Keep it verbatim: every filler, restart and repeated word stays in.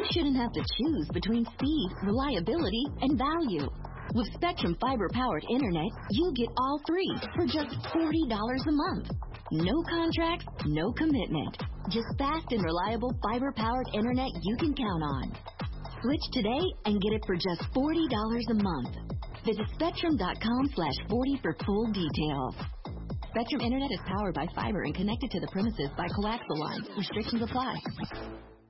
you shouldn't have to choose between speed, reliability, and value. With Spectrum fiber-powered internet, you get all three for just forty dollars a month. No contracts, no commitment. Just fast and reliable fiber-powered internet you can count on. Switch today and get it for just forty dollars a month. Visit spectrum.com slash 40 for full details. Spectrum Internet is powered by fiber and connected to the premises by coaxial lines. Restrictions apply.